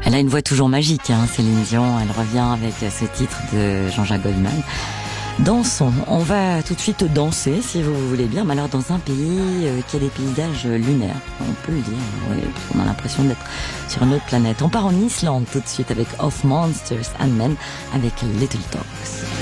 Elle a une voix toujours magique, Céline Dion. Elle revient avec ce titre de Jean-Jacques Goldman. Dansons. On va tout de suite danser, si vous voulez bien, mais alors dans un pays qui a des paysages lunaires. On peut le dire, oui, on a l'impression d'être sur une autre planète. On part en Islande tout de suite avec Of Monsters and Men avec Little Talks.